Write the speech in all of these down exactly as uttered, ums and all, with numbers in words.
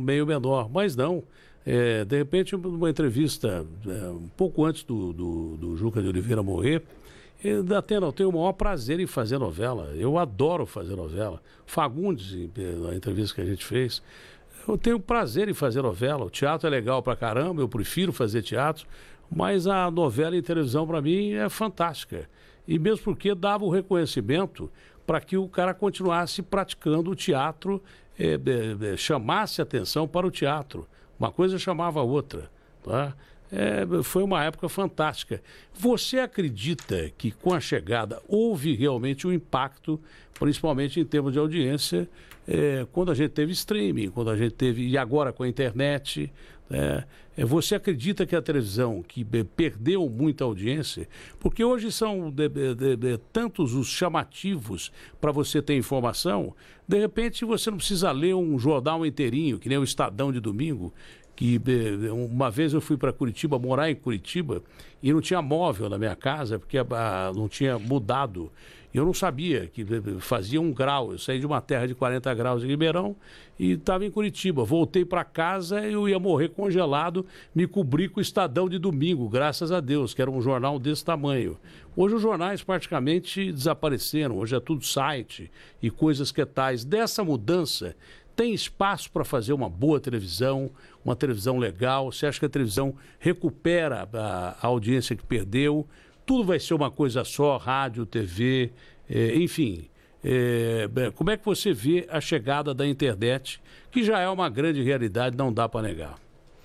meio menor, mas não. É, de repente, uma entrevista é, um pouco antes do, do, do Juca de Oliveira morrer, ele, Datena, eu tenho o maior prazer em fazer novela. Eu adoro fazer novela. Fagundes, na entrevista que a gente fez, eu tenho prazer em fazer novela. O teatro é legal pra caramba, eu prefiro fazer teatro, mas a novela em televisão, para mim, é fantástica. E mesmo porque dava o reconhecimento para que o cara continuasse praticando o teatro, é, é, é, chamasse atenção para o teatro. Uma coisa chamava a outra. Tá? É, foi uma época fantástica. Você acredita que com a chegada houve realmente um impacto, principalmente em termos de audiência, é, quando a gente teve streaming, quando a gente teve, e agora com a internet, né? É, você acredita que a televisão, que perdeu muita audiência, porque hoje são de, de, de, tantos os chamativos para você ter informação, de repente você não precisa ler um jornal inteirinho, que nem o Estadão de domingo, que uma vez eu fui para Curitiba, morar em Curitiba, e não tinha móvel na minha casa, porque a, não tinha mudado. Eu não sabia que fazia um grau. Eu saí de uma terra de quarenta graus em Ribeirão e estava em Curitiba. Voltei para casa e eu ia morrer congelado, me cobri com o Estadão de domingo, graças a Deus, que era um jornal desse tamanho. Hoje os jornais praticamente desapareceram, hoje é tudo site e coisas que tais. Dessa mudança, tem espaço para fazer uma boa televisão, uma televisão legal? Você acha que a televisão recupera a, a audiência que perdeu? Tudo vai ser uma coisa só, rádio, T V, eh, enfim. Eh, como é que você vê a chegada da internet, que já é uma grande realidade, não dá para negar?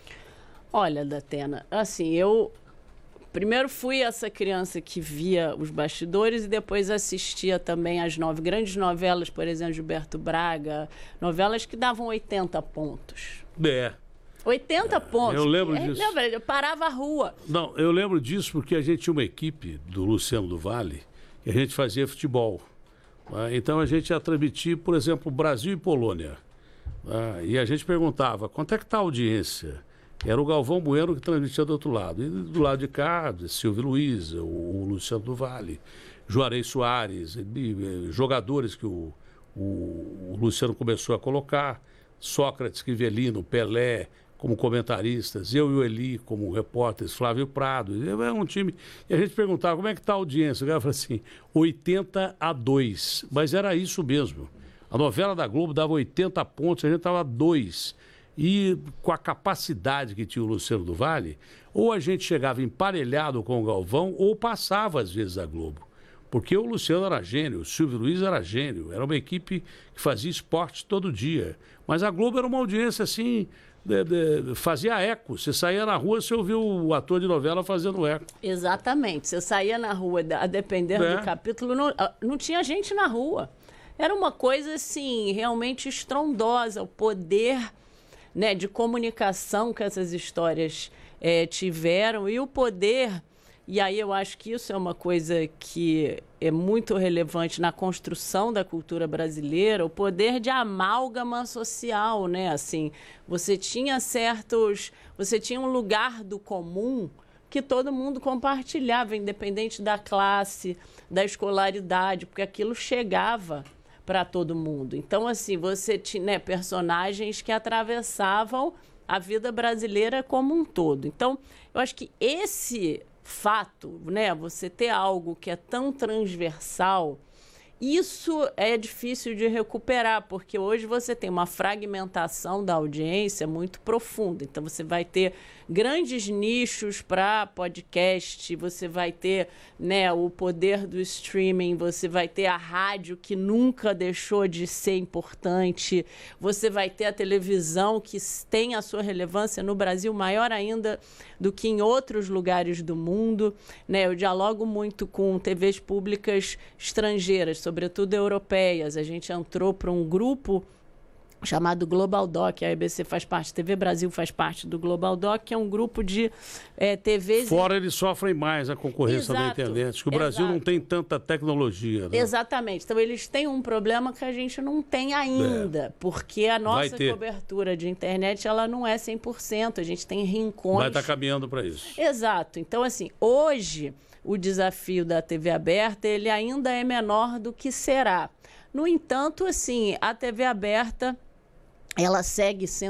Olha, Datena, assim, eu primeiro fui essa criança que via os bastidores e depois assistia também às nove grandes novelas, por exemplo, Gilberto Braga, novelas que davam oitenta pontos. É. oitenta pontos. Eu lembro disso. Lembra? Eu parava a rua. Não, eu lembro disso porque a gente tinha uma equipe do Luciano do Vale e a gente fazia futebol. Né? Então a gente ia transmitir, por exemplo, Brasil e Polônia. Né? E a gente perguntava, quanto é que está a audiência? Era o Galvão Bueno que transmitia do outro lado. E do lado de cá, Silvio Luiz, o, o Luciano do Vale, Juarez Soares, e, e, jogadores que o, o, o Luciano começou a colocar, Sócrates, Crivelino, Pelé, como comentaristas, eu e o Eli como repórteres, Flávio Prado. É um time. E a gente perguntava como é que está a audiência. O cara falou assim, oitenta a dois. Mas era isso mesmo. A novela da Globo dava oitenta pontos, a gente estava a dois. E com a capacidade que tinha o Luciano do Vale, ou a gente chegava emparelhado com o Galvão, ou passava às vezes a Globo. Porque o Luciano era gênio, o Silvio Luiz era gênio, era uma equipe que fazia esporte todo dia. Mas a Globo era uma audiência assim, de, de, fazia eco. Você saía na rua, você ouvia o ator de novela fazendo eco. Exatamente. Você saía na rua, a depender é. do capítulo, não, não tinha gente na rua. Era uma coisa assim, realmente estrondosa, o poder, né, de comunicação que essas histórias é, tiveram e o poder. E aí eu acho que isso é uma coisa que é muito relevante na construção da cultura brasileira, o poder de amálgama social, né? Assim, você tinha certos, você tinha um lugar do comum que todo mundo compartilhava, independente da classe, da escolaridade, porque aquilo chegava para todo mundo. Então, assim, você tinha, né, personagens que atravessavam a vida brasileira como um todo. Então, eu acho que esse fato, né, você ter algo que é tão transversal, isso é difícil de recuperar, porque hoje você tem uma fragmentação da audiência muito profunda. Então, você vai ter grandes nichos para podcast, você vai ter, né, o poder do streaming, você vai ter a rádio que nunca deixou de ser importante, você vai ter a televisão que tem a sua relevância no Brasil maior ainda do que em outros lugares do mundo. Né? Eu dialogo muito com T Vs públicas estrangeiras, sobretudo europeias. A gente entrou para um grupo chamado Global Doc, a A B C faz parte, T V Brasil faz parte do Global Doc, que é um grupo de é, T Vs... Fora eles sofrem mais a concorrência Exato. da internet, que o Brasil Exato. não tem tanta tecnologia. Né? Exatamente. Então, eles têm um problema que a gente não tem ainda, é. porque a nossa cobertura de internet ela não é cem por cento, a gente tem rincões... Vai estar caminhando para isso. Exato. Então, assim, hoje, o desafio da T V aberta, ele ainda é menor do que será. No entanto, assim, a T V aberta, ela segue sendo